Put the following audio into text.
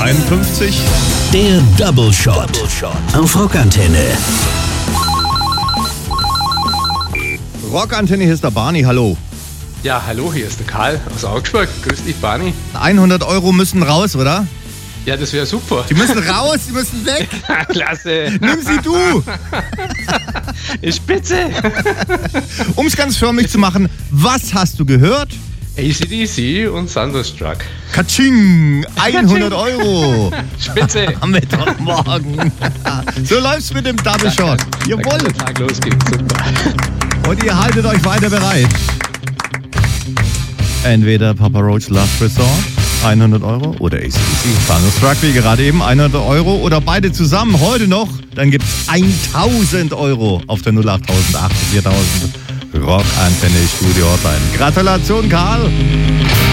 51. Der Double Shot auf Rockantenne. Rockantenne, hier ist der Barney, hallo. Ja, hallo, hier ist der Karl aus Augsburg. Grüß dich, Barney. 100 Euro müssen raus, oder? Ja, das wäre super. Die müssen raus, die müssen weg. Klasse. Nimm sie du. Ist spitze. Um es ganz förmlich zu machen, was hast du gehört? AC/DC und Thunderstruck. Katsching, 100 Euro. Spitze. Am Mittwochmorgen. So läuft's mit dem Double Shot. Da Jawohl. kann der Tag losgehen. Super. Und ihr haltet euch weiter bereit. Entweder Papa Roach Last Resort, 100 Euro, oder AC/DC Thunderstruck, wie gerade eben, 100 Euro, oder beide zusammen heute noch, dann gibt's 1000 Euro auf der 08000 4000 Rockantenne Studio Hotline. Gratulation, Karl!